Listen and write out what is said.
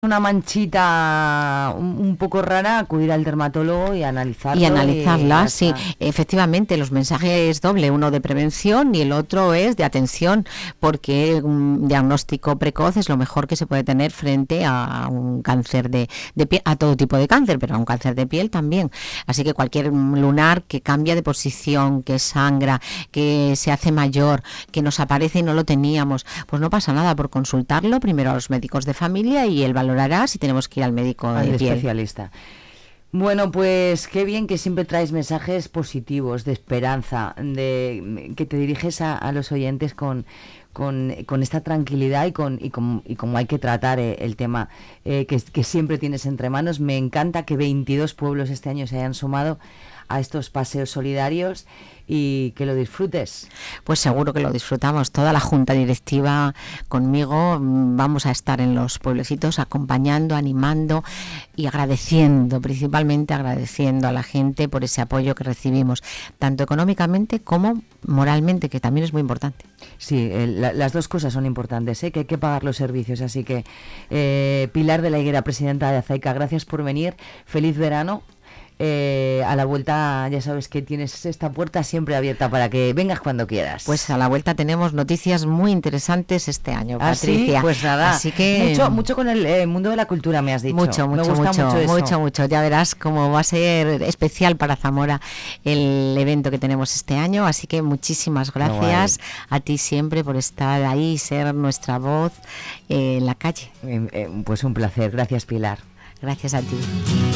una manchita un poco rara, acudir al dermatólogo y analizarlo. Y analizarla, sí. Efectivamente, los mensajes es doble, uno de prevención y el otro es de atención, porque un diagnóstico precoz es lo mejor que se puede tener frente a un cáncer de piel, a todo tipo de cáncer, pero a un cáncer de piel también. Así que cualquier lunar que cambia de posición, que sangra, que se hace mayor, que nos aparece y no lo teníamos, pues no pasa nada por consultarlo primero a los médicos de familia y el valorará si tenemos que ir al médico de piel. Especialista. Bueno, pues qué bien que siempre traes mensajes positivos, de esperanza, de que te diriges a los oyentes con esta tranquilidad y como hay que tratar el tema que siempre tienes entre manos. Me encanta que 22 pueblos este año se hayan sumado a estos paseos solidarios y que lo disfrutes. Pues seguro que lo disfrutamos. Toda la junta directiva conmigo vamos a estar en los pueblecitos acompañando, animando y agradeciendo, principalmente agradeciendo a la gente por ese apoyo que recibimos, tanto económicamente como moralmente, que también es muy importante. Sí, las dos cosas son importantes, que hay que pagar los servicios. Así que Pilar de la Higuera, presidenta de Azaica, gracias por venir. Feliz verano. A la vuelta ya sabes que tienes esta puerta siempre abierta para que vengas cuando quieras. Pues a la vuelta tenemos noticias muy interesantes este año, Patricia. ¿Sí? Pues nada, así que mucho con el mundo de la cultura, me has dicho. Mucho. Ya verás cómo va a ser especial para Zamora el evento que tenemos este año. Así que muchísimas gracias a ti siempre por estar ahí y ser nuestra voz en la calle. Pues un placer. Gracias, Pilar. Gracias a ti.